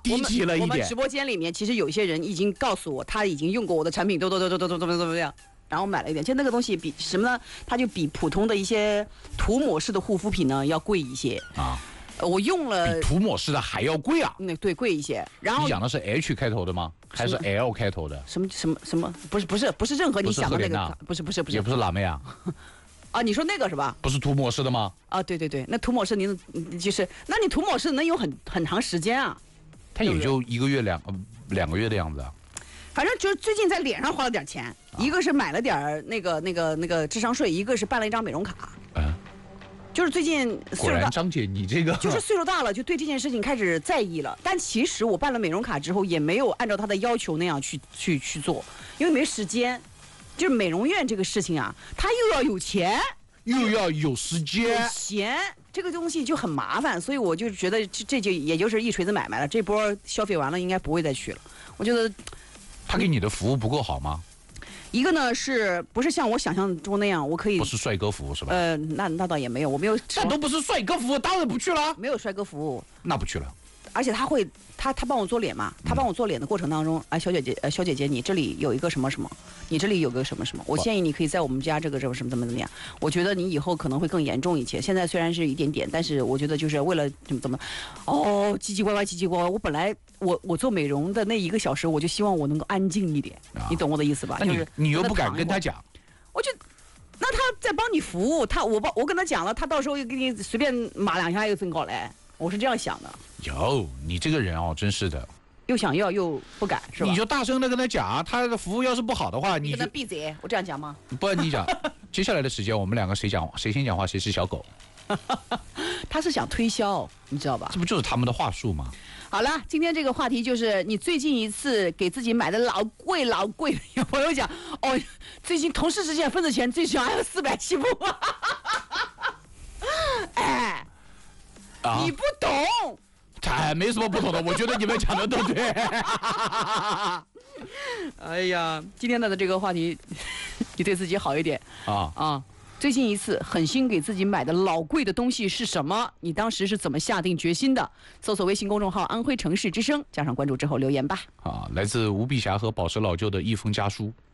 低级了一点。 我们直播间里面其实有一些人已经告诉我，他已经用过我的产品，怎么样。然后买了一点，就那个东西比什么呢？它就比普通的一些涂抹式的护肤品呢要贵一些啊。我用了比涂抹式的还要贵啊？ 对，贵一些。然后你讲的是 H 开头的吗？还是 L 开头的？ 什么？不是任何你想的那个，不是， 也不是蓝莓啊。 啊，你说那个是吧？ 不是涂抹式的吗？ 啊，对，那涂抹式你就是，那你涂抹式能用很长时间啊？ 它也就1个月2个月的样子啊。 反正就是最近在脸上花了点钱，一个是买了点那个智商税，一个是办了一张美容卡。就是最近果然张姐你这个就是岁数大了，就对这件事情开始在意了。但其实我办了美容卡之后，也没有按照他的要求那样去做，因为没时间。就是美容院这个事情啊，它又要有钱， 又要有时间， 有闲，这个东西就很麻烦。所以我就觉得这就也就是一锤子买卖了。这波消费完了，应该不会再去了。我觉得他给你的服务不够好吗？ 一个呢是不是像我想象中那样，我可以不是帅哥服务是吧？ 那倒也没有，我没有。 那都不是帅哥服务，当然不去了。 没有帅哥服务， 那不去了。 而且他帮我做脸嘛，他帮我做脸的过程当中，哎，小姐姐，你这里有一个什么什么，你这里有个什么什么，我建议你可以在我们家这个什么怎么样。我觉得你以后可能会更严重一些。现在虽然是一点点，但是我觉得就是为了怎么，唧唧歪歪。我本来我做美容的那1个小时，我就希望我能够安静一点，你懂我的意思吧？ 那你又不敢跟他讲， 我就。那他在帮你服务，我跟他讲了，他到时候又给你随便码2下又增高来，我是这样想的。 你这个人哦，真是的， 又想要又不敢，是吧？ 你就大声的跟他讲，他的服务要是不好的话， 你跟他闭嘴，我这样讲吗？ 不，你讲，接下来的时间我们2个谁先讲话，谁是小狗。 他是想推销，你知道吧？ 这不就是他们的话术吗？ 好了，今天这个话题就是你最近一次给自己买的老贵。有朋友讲，最近同事之间分的钱最少还有400起步。哎，你不懂。 没什么不同的，我觉得你们讲的都对。 哎呀，今天的这个话题，你对自己好一点啊。最近一次狠心给自己买的老贵的东西是什么？你当时是怎么下定决心的？搜索微信公众号安徽城市之声，加上关注之后留言吧。 来自吴碧霞和宝石老舅的一封家书。